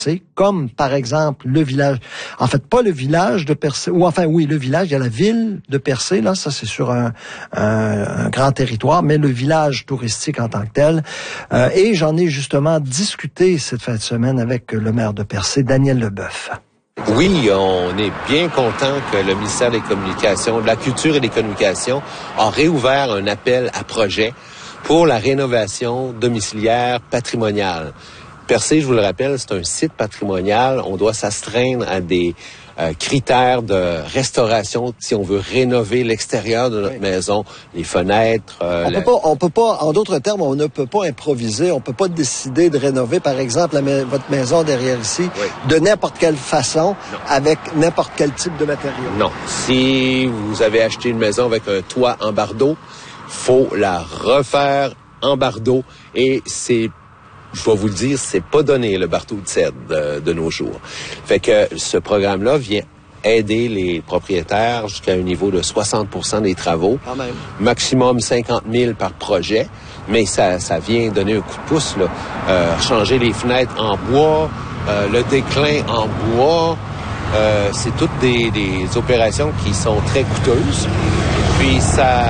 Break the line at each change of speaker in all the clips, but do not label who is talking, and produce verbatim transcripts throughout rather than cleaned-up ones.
comme par exemple le village, en fait pas le village de Percé, ou enfin oui le village, il y a la ville de Percé, là ça c'est sur un, un, un grand territoire, mais le village touristique en tant que tel. Euh, et j'en ai justement discuté cette fin de semaine avec le maire de Percé, Daniel Leboeuf.
Oui, on est bien content que le ministère des Communications, de la Culture et des Communications a réouvert un appel à projet pour la rénovation domiciliaire patrimoniale. Percé, je vous le rappelle, c'est un site patrimonial. On doit s'astreindre à des euh, critères de restauration si on veut rénover l'extérieur de notre oui. maison, les fenêtres. Euh,
on
la...
peut pas, on peut pas, en d'autres termes, on ne peut pas improviser. On peut pas décider de rénover, par exemple, la ma- votre maison derrière ici, oui. de n'importe quelle façon, non. avec n'importe quel type de matériau.
Non. Si vous avez acheté une maison avec un toit en bardeau, faut la refaire en bardeau et c'est je vais vous le dire, c'est pas donné le bardeau de cèdre de, de nos jours. Fait que ce programme-là vient aider les propriétaires jusqu'à un niveau de soixante pour cent des travaux.
Quand même.
Maximum cinquante mille par projet. Mais ça, ça vient donner un coup de pouce, là. Euh, changer les fenêtres en bois, euh, le déclin en bois. Euh, c'est toutes des, des opérations qui sont très coûteuses. Puis ça,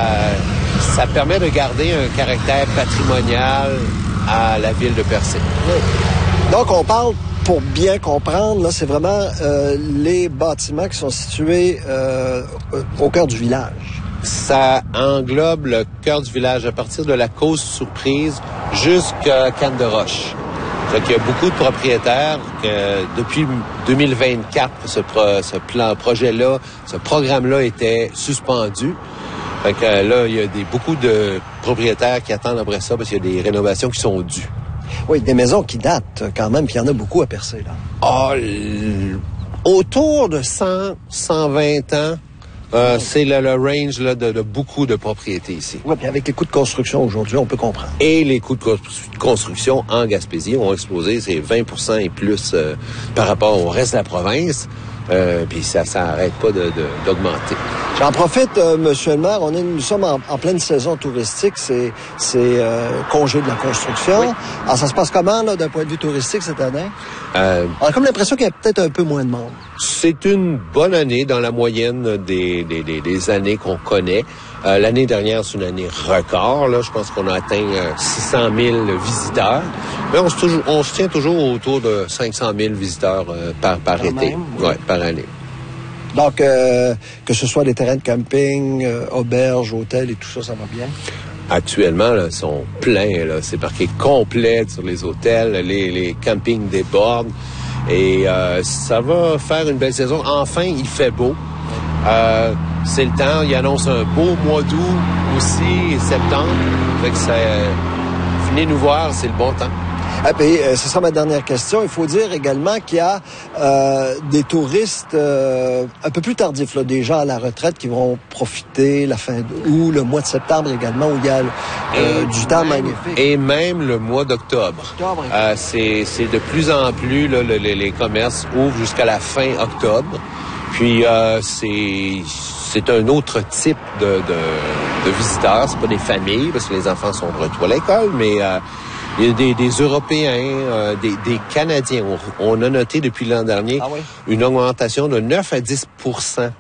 ça permet de garder un caractère patrimonial à la ville de Percé.
Oui. Donc, on parle, pour bien comprendre, là, c'est vraiment euh, les bâtiments qui sont situés euh, au cœur du village.
Ça englobe le cœur du village à partir de la cause surprise jusqu'à Cannes-de-Roche. Donc, il y a beaucoup de propriétaires que depuis deux mille vingt-quatre, ce, pro, ce plan, projet-là, ce programme-là était suspendu. Fait que là, il y a des, beaucoup de propriétaires qui attendent après ça parce qu'il y a des rénovations qui sont dues.
Oui, des maisons qui datent quand même, puis il y en a beaucoup à Percé, là.
Ah, l... autour de cent, cent vingt ans, euh, oui. c'est le, le range là, de, de beaucoup de propriétés ici.
Oui, puis avec les coûts de construction aujourd'hui, on peut comprendre.
Et les coûts de construction en Gaspésie ont explosé, c'est vingt pour cent et plus euh, par rapport au reste de la province. Euh, puis ça s'arrête pas de, de, d'augmenter.
J'en profite, euh, Monsieur le maire, on est, nous sommes en, en pleine saison touristique, c'est, c'est euh, congé de la construction. Oui. Alors ça se passe comment là, d'un point de vue touristique cette année? Euh, on a comme l'impression qu'il y a peut-être un peu moins de monde.
C'est une bonne année dans la moyenne des, des, des, des années qu'on connaît. Euh, l'année dernière, c'est une année record. Là, je pense qu'on a atteint euh, six cent mille visiteurs. Mais on se, toujours, on se tient toujours autour de cinq cent mille visiteurs euh, par, par été, même, oui. ouais, par année.
Donc, euh, que ce soit des terrains de camping, euh, auberges, hôtels et tout ça, ça va bien?
Actuellement, là, ils sont pleins. Là. C'est marqué complet sur les hôtels. Les, les campings débordent. Et euh, ça va faire une belle saison. Enfin, il fait beau. Euh, c'est le temps. Il annonce un beau mois d'août aussi, septembre. Fait que ça, euh, venez nous voir, c'est le bon temps.
Ah, puis, euh, ce sera ma dernière question. Il faut dire également qu'il y a euh, des touristes euh, un peu plus tardifs, là, des gens à la retraite qui vont profiter la fin d'août, le mois de septembre également, où il y a euh, du temps
même,
magnifique.
Et même le mois d'octobre. Octobre, euh, c'est, c'est de plus en plus, là, le, les, les commerces ouvrent jusqu'à la fin octobre. Puis euh, c'est c'est un autre type de, de, de visiteurs. C'est pas des familles, parce que les enfants sont de retour à l'école, mais euh, il y a des, des Européens, euh, des, des Canadiens. On, on a noté depuis l'an dernier ah oui? une augmentation de neuf à dix pour cent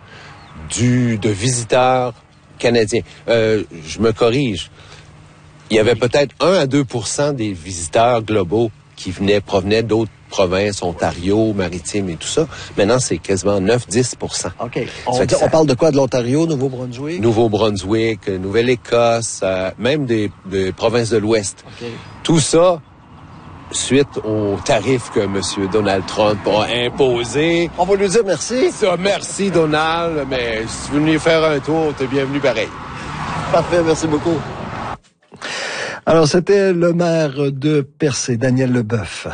du, de visiteurs canadiens. Euh, je me corrige. Il y avait peut-être un à deux pour cent des visiteurs globaux qui venaient, provenaient d'autres provinces, Ontario, Maritime et tout ça. Maintenant, c'est quasiment neuf à dix pour cent.
OK. On, dit, on parle de quoi? De l'Ontario, Nouveau-Brunswick?
Nouveau-Brunswick, Nouvelle-Écosse, euh, même des, des provinces de l'Ouest.
Okay.
Tout ça, suite aux tarifs que M. Donald Trump a imposés.
On va lui dire merci.
Ça, merci, Donald, mais si vous venez faire un tour, t'es bienvenu pareil.
Parfait, merci beaucoup. Alors, c'était le maire de Percé, Daniel Leboeuf.